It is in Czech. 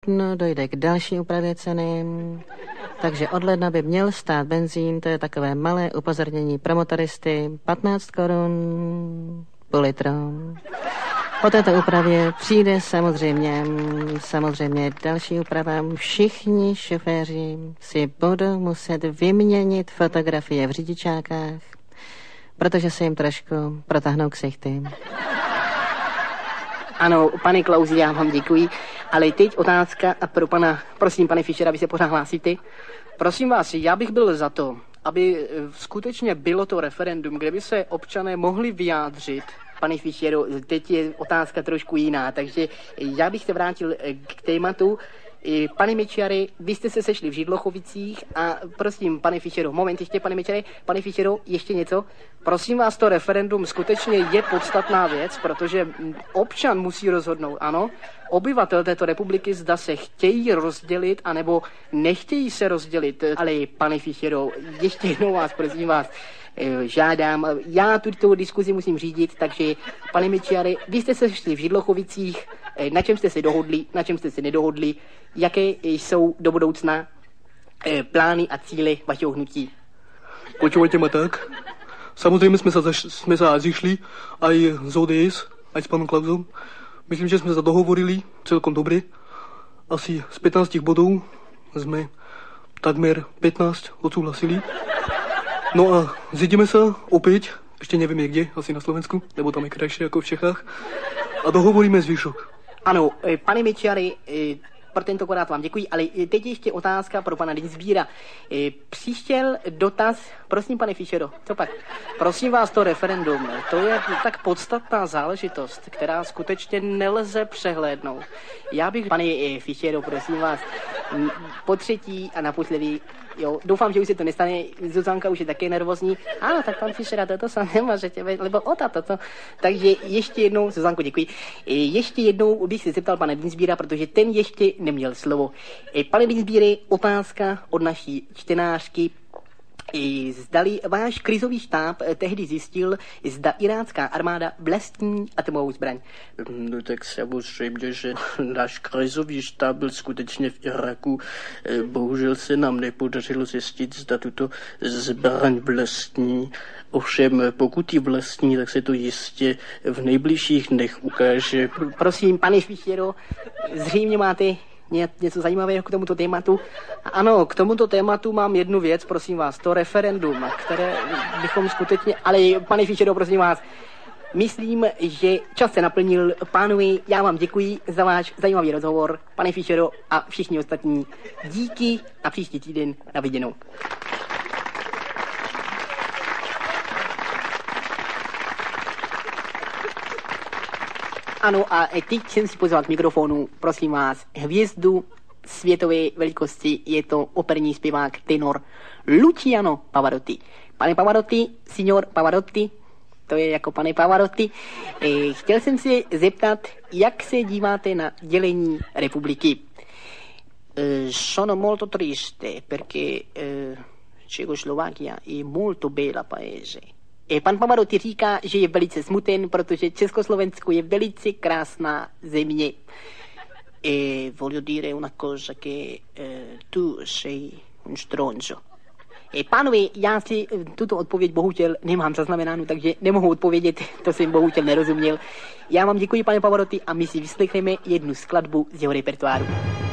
lednu dojde k další úpravě ceny, takže od ledna by měl stát benzín, to je takové malé upozornění pro motoristy, 15 korun půl litru. Po této úpravě přijde samozřejmě další úprava. Všichni šoféři si budou muset vyměnit fotografie v řidičákách, protože se jim trošku protáhnou ksichty. Ano, pane Klausi, já vám děkuji, ale teď otázka pro pana, prosím, pane Fischera, vy se pořád hlásíte? Prosím vás, já bych byl za to, aby skutečně bylo to referendum, kde by se občané mohli vyjádřit. Pane Fischero, teď je otázka trošku jiná, takže já bych se vrátil k tématu. Pane Mečiare, vy jste se sešli v Židlochovicích a prosím, pane Fischero, moment ještě, pane Mečiare, pane Fischero, ještě něco. Prosím vás, to referendum skutečně je podstatná věc, protože občan musí rozhodnout, ano. Obyvatel této republiky zda se chtějí rozdělit, anebo nechtějí se rozdělit. Ale pane Fischero, ještě jednou vás, prosím vás, žádám, já tuto diskuzi musím řídit, takže pane Mečiare, vy jste se sešli v Židlochovicích, na čem jste se dohodli, na čem jste se nedohodli, jaké jsou do budoucna plány a cíle vašeho hnutí? Počúvajte ma tak. Samozrejme sme sa zišli aj z ODS, aj s pánom Klausom. Myslím, že sme sa dohovorili celkom dobre. Asi z 15 bodov sme takmer 15 odsúhlasili. No a zjedeme sa opäť, ešte nevieme kde, asi na Slovensku, lebo tam je krajšie ako v Čechách, a dohovoríme zvyšok. Ano, pane Mečiare, pro tentokrát vám děkuji, ale teď ještě otázka pro pana Dienstbiera. Přišel dotaz, prosím pane Fischero, co pak? Prosím vás, to referendum, to je tak podstatná záležitost, která skutečně nelze přehlédnout. Já bych, pane Fischero, prosím vás, po třetí a naposledy, jo, doufám, že už se to nestane, Zuzanka už je také nervózní. Ano, tak pan Fischera, toto se nemůžete, lebo toto. Takže ještě jednou, Zuzanko, děkuji. Ještě jednou bych se zeptal pana Dienstbiera, protože ten ještě neměl slovo. Pane Dienstbiere, otázka od naší čtenářky. Zdali váš krizový štáb tehdy zjistil, zda irácká armáda vlastní atomovou zbraň? No tak samozřejmě, že náš krizový štáb byl skutečně v Iraku. Bohužel se nám nepodařilo zjistit, zda tuto zbraň vlastní. Ovšem, pokud ji vlastní, tak se to jistě v nejbližších dnech ukáže. Prosím, pane Fischero, zřejmě máte něco zajímavého k tomuto tématu? Ano, k tomuto tématu mám jednu věc, prosím vás, to referendum, které bychom skutečně, ale pane Fischero, prosím vás, myslím, že čas se naplnil. Pánové, já vám děkuji za váš zajímavý rozhovor, pane Fischero a všichni ostatní. Díky a příští týden na viděnou. Ano, a teď jsem si pozval k mikrofonu, prosím vás, hvězdu světové velikosti, je to operní zpěvák, tenor Luciano Pavarotti. Pane Pavarotti, signor Pavarotti, to je jako pane Pavarotti, chtěl jsem se zeptat, jak se díváte na dělení republiky? Sono molto triste, perché Čechoslovakia je molto bella paese. Pan Pavarotti říká, že je velice smuten, protože Československo je velice krásná země. Voglio dire una cosa che tu sei un stronzo. Pánové, já si tuto odpověď bohužel nemám zaznamenánu, takže nemohu odpovědět, to jsem bohužel nerozuměl. Já vám děkuji, pane Pavarotti, a my si vyslechneme jednu skladbu z jeho repertoáru.